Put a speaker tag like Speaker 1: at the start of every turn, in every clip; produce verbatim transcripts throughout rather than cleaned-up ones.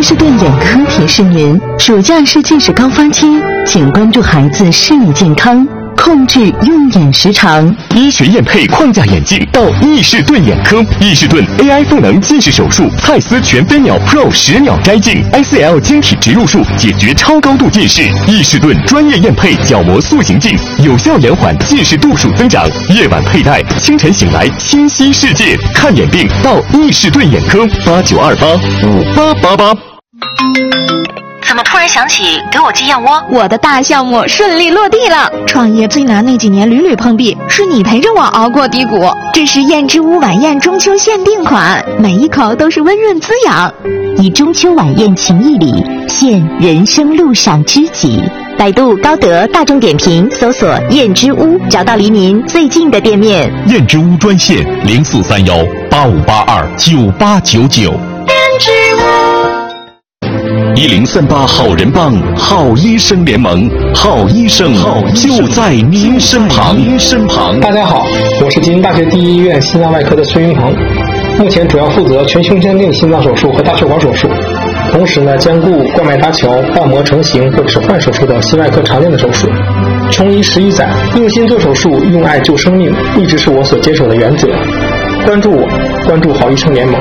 Speaker 1: 伊士顿眼科提示您：暑假是近视高峰期，请关注孩子视力健康，控制用眼时长。
Speaker 2: 医学验配框架眼镜到伊士顿眼科，伊士顿 A I 赋能近视手术，蔡司全飞秒 Pro 十秒摘镜 ，S L 晶体植入术解决超高度近视。伊士顿专业验配角膜塑形镜，有效延缓近视度数增长。夜晚佩戴，清晨醒来清晰世界。看眼病到伊士顿眼科，八九二八五八八八。
Speaker 3: 怎么突然想起给我寄燕窝？
Speaker 4: 我的大项目顺利落地了。创业最难那几年屡屡碰壁，是你陪着我熬过低谷。这是燕之屋晚宴中秋限定款，每一口都是温润滋养。
Speaker 1: 以中秋晚宴情谊里献人生路上知己。百度、高德、大众点评搜索燕之屋，找到离您最近的店面。
Speaker 5: 燕之屋专线零四三幺八五八二九八九九。
Speaker 3: 燕之屋。
Speaker 5: 一零三八好人帮，好医生联盟，好医生就在您身旁。您身旁。
Speaker 6: 大家好，我是吉林大学第一医院心脏外科的孙云鹏，目前主要负责全胸腔镜心脏手术和大血管手术，同时呢兼顾冠脉搭桥、瓣膜成型或者是换手术等心外科常见的手术。从医十余载，用心做手术，用爱救生命，一直是我所坚守的原则。关注我，关注好医生联盟。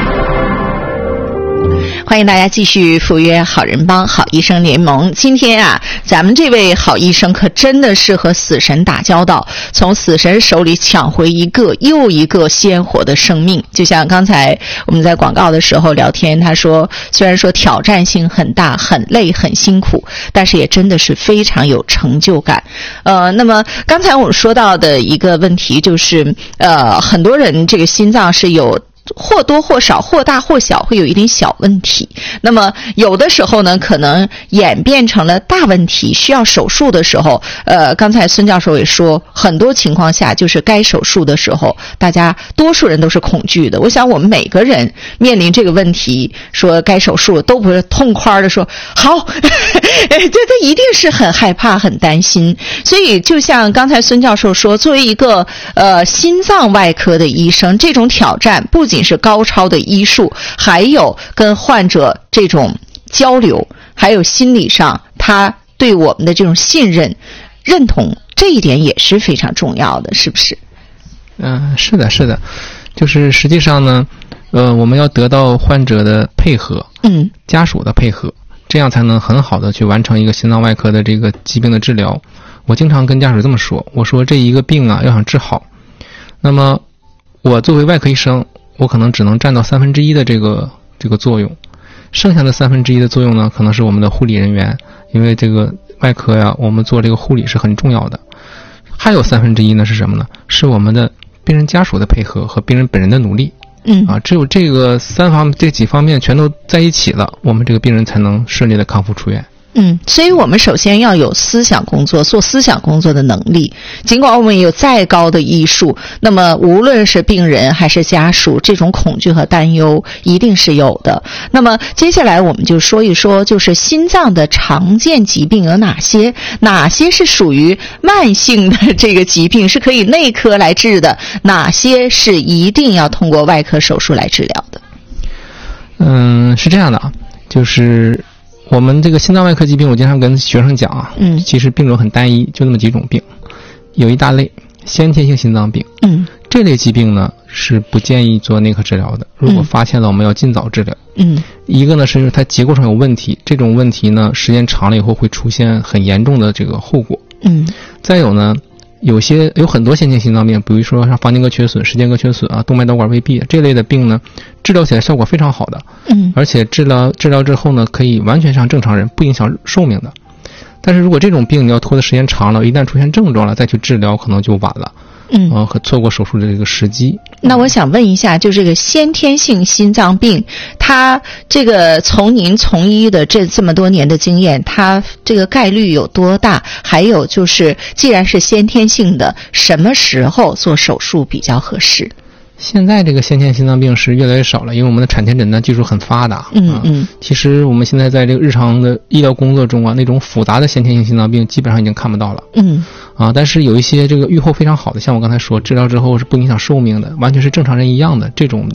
Speaker 7: 欢迎大家继续赴约好人帮好医生联盟。今天啊，咱们这位好医生可真的是和死神打交道，从死神手里抢回一个又一个鲜活的生命。就像刚才我们在广告的时候聊天，他说虽然说挑战性很大，很累，很辛苦，但是也真的是非常有成就感。呃，那么刚才我们说到的一个问题就是，呃，很多人这个心脏是有或多或少，或大或小，会有一点小问题。那么有的时候呢，可能演变成了大问题，需要手术的时候，呃，刚才孙教授也说，很多情况下就是该手术的时候，大家多数人都是恐惧的。我想我们每个人面临这个问题，说该手术都不是痛快的说好，这他一定是很害怕、很担心。所以就像刚才孙教授说，作为一个呃心脏外科的医生，这种挑战不仅仅是高超的医术，还有跟患者这种交流，还有心理上他对我们的这种信任、认同，这一点也是非常重要的，是不是？
Speaker 6: 嗯、呃，是的，是的，就是实际上呢，呃，我们要得到患者的配合，嗯，家属的配合，这样才能很好的去完成一个心脏外科的这个疾病的治疗。我经常跟家属这么说，我说这一个病啊，要想治好，那么我作为外科医生，我可能只能占到三分之一的这个这个作用，剩下的三分之一的作用呢，可能是我们的护理人员，因为这个外科呀，我们做这个护理是很重要的。还有三分之一呢是什么呢？是我们的病人家属的配合和病人本人的努力。嗯啊，只有这个三方这几方面全都在一起了，我们这个病人才能顺利的康复出院。
Speaker 7: 嗯，所以我们首先要有思想工作，做思想工作的能力。尽管我们有再高的医术，那么无论是病人还是家属，这种恐惧和担忧一定是有的。那么接下来我们就说一说，就是心脏的常见疾病有哪些？哪些是属于慢性的这个疾病，是可以内科来治的？哪些是一定要通过外科手术来治疗的？
Speaker 6: 嗯，是这样的啊，就是我们这个心脏外科疾病，我经常跟学生讲啊，嗯，其实病种很单一，就那么几种病。有一大类先天性心脏病，嗯，这类疾病呢是不建议做内科治疗的。如果发现了，我们要尽早治疗。嗯，一个呢是因为它结构上有问题，这种问题呢时间长了以后会出现很严重的这个后果。嗯，再有呢，有些有很多先天心脏病，比如说像房间隔缺损、室间隔缺损啊、动脉导管未闭这类的病呢，治疗起来效果非常好的。嗯，而且治疗治疗之后呢，可以完全像正常人，不影响寿命的。但是如果这种病你要拖的时间长了，一旦出现症状了再去治疗，可能就晚了。嗯，呃，和错过手术的这个时机。
Speaker 7: 那我想问一下，就这个先天性心脏病，它这个从您从医的这这么多年的经验，它这个概率有多大？还有就是，既然是先天性的，什么时候做手术比较合适？
Speaker 6: 现在这个先天心脏病是越来越少了，因为我们的产前诊断技术很发达。嗯嗯、啊。其实我们现在在这个日常的医疗工作中啊，那种复杂的先天性心脏病基本上已经看不到了。嗯。啊，但是有一些这个预后非常好的，像我刚才说，治疗之后是不影响寿命的，完全是正常人一样的这种那个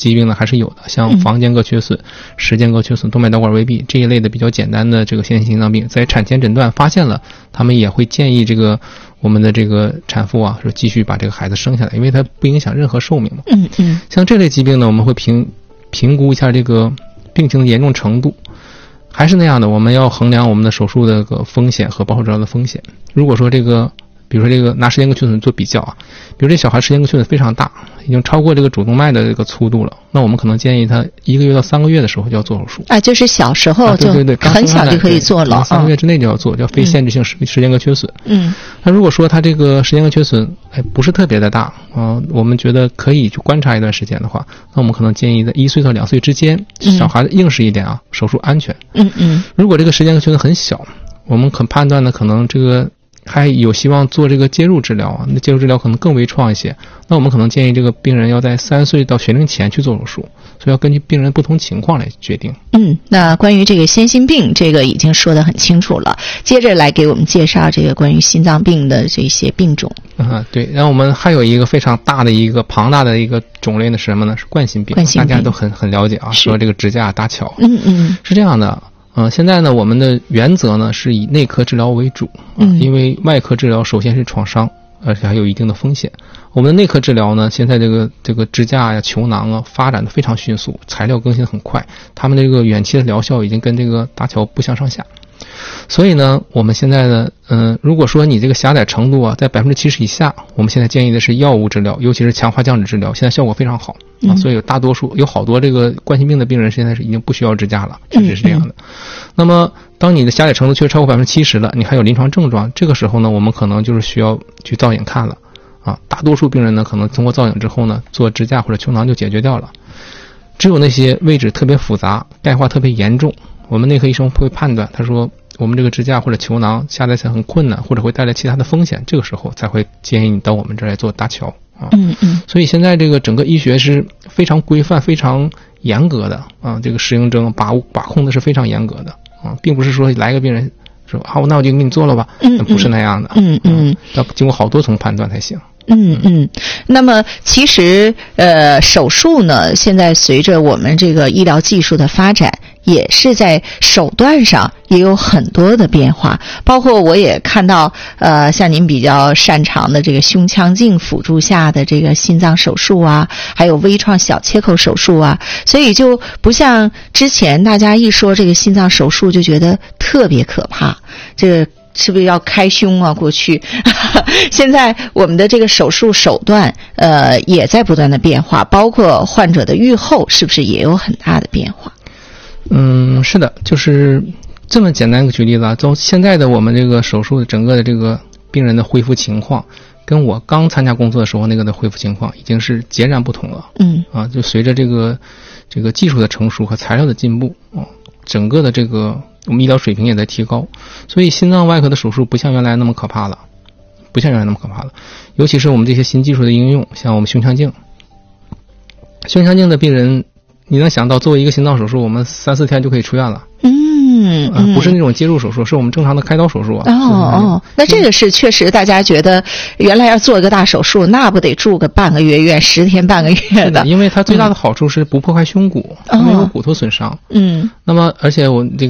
Speaker 6: 疾病呢还是有的，像房间隔缺损、室间隔缺损、动脉导管微闭这一类的比较简单的这个先天性心脏病，在产前诊断发现了，他们也会建议这个我们的这个产妇啊，说继续把这个孩子生下来，因为它不影响任何寿命嘛。
Speaker 7: 嗯嗯。像
Speaker 6: 这类疾病呢，我们会评评估一下这个病情的严重程度。还是那样的，我们要衡量我们的手术的个风险和保守治疗的风险。如果说这个，比如说这个拿时间隔缺损做比较啊，比如这小孩时间隔缺损非常大，已经超过这个主动脉的这个粗度了，那我们可能建议他一个月到三个月的时候就要做手术。
Speaker 7: 啊，就是小时候就、啊、对对对，很小就可以做了，
Speaker 6: 三个月之内就要做，叫非限制性时时间隔缺损。
Speaker 7: 嗯，
Speaker 6: 那如果说他这个时间隔缺损哎不是特别的大啊、呃，我们觉得可以去观察一段时间的话，那我们可能建议在一岁到两岁之间，小孩硬实一点啊，手术安全。
Speaker 7: 嗯嗯。
Speaker 6: 如果这个时间隔缺损很小，我们可判断呢，可能这个还有希望做这个介入治疗啊，那介入治疗可能更微创一些。那我们可能建议这个病人要在三岁到学龄前去做手术，所以要根据病人不同情况来决定。
Speaker 7: 嗯，那关于这个先心病，这个已经说得很清楚了。接着来给我们介绍这个关于心脏病的这些病种。
Speaker 6: 啊，对。然后我们还有一个非常大的一个庞大的一个种类呢，是什么呢？是冠心病。
Speaker 7: 冠心病
Speaker 6: 大家都很很了解啊，说这个支架搭桥。
Speaker 7: 嗯嗯，
Speaker 6: 是这样的。嗯、呃，现在呢，我们的原则呢是以内科治疗为主，呃、
Speaker 7: 嗯，
Speaker 6: 因为外科治疗首先是创伤，而且还有一定的风险。我们的内科治疗呢，现在这个这个支架呀、球囊啊，发展的非常迅速，材料更新很快，他们这个远期的疗效已经跟这个搭桥不相上下。所以呢，我们现在呢，嗯、呃，如果说你这个狭窄程度啊在百分之七十以下，我们现在建议的是药物治疗，尤其是强化降脂治疗，现在效果非常好啊。所以有大多数有好多这个冠心病的病人现在是已经不需要支架了，确实是这样的。嗯嗯、那么，当你的狭窄程度确实超过百分之七十了，你还有临床症状，这个时候呢，我们可能就是需要去造影看了啊。大多数病人呢，可能通过造影之后呢，做支架或者球囊就解决掉了。只有那些位置特别复杂、钙化特别严重，我们内科医生会判断，他说我们这个支架或者球囊下载起来很困难，或者会带来其他的风险，这个时候才会建议你到我们这儿来做搭桥啊。
Speaker 7: 嗯嗯。所
Speaker 6: 以现在这个整个医学是非常规范、非常严格的啊，这个适应症把握把控的是非常严格的啊，并不是说来个病人说好，那我就给你做了吧，
Speaker 7: 嗯，
Speaker 6: 不是那样的，
Speaker 7: 嗯嗯，
Speaker 6: 要经过好多重判断才行。
Speaker 7: 嗯嗯，那么其实呃，手术呢，现在随着我们这个医疗技术的发展，也是在手段上也有很多的变化。包括我也看到，呃，像您比较擅长的这个胸腔镜辅助下的这个心脏手术啊，还有微创小切口手术啊，所以就不像之前大家一说这个心脏手术就觉得特别可怕，这个。是不是要开胸啊？过去，现在我们的这个手术手段，呃，也在不断的变化，包括患者的预后，是不是也有很大的变化？
Speaker 6: 嗯，是的，就是这么简单一个举例子啊。从现在的我们这个手术的整个的这个病人的恢复情况，跟我刚参加工作的时候那个的恢复情况已经是截然不同了。
Speaker 7: 嗯，
Speaker 6: 啊，就随着这个这个技术的成熟和材料的进步，哦，整个的这个。我们医疗水平也在提高，所以心脏外科的手术不像原来那么可怕了，不像原来那么可怕了。尤其是我们这些新技术的应用，像我们胸腔镜，胸腔镜的病人，你能想到做一个心脏手术，我们三四天就可以出院了。
Speaker 7: 嗯，
Speaker 6: 啊、呃，不是那种介入手术，是我们正常的开刀手术啊。
Speaker 7: 哦哦，那这个是确实，大家觉得原来要做一个大手术，那不得住个半个月院，十天半个月的。
Speaker 6: 因为它最大的好处是不破坏胸骨，嗯、没有骨头损伤。
Speaker 7: 嗯。
Speaker 6: 那么，而且我这个。